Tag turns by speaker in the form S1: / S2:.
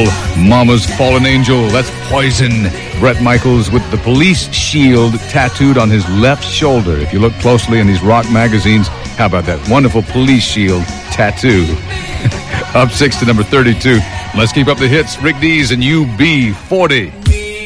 S1: call Mama's Fallen Angel. That's Poison. Bret Michaels with the police shield tattooed on his left shoulder. If you look closely in these rock magazines, how about that wonderful police shield tattoo? Up 6 to number 32. Let's keep up the hits. Rick Dees and UB40.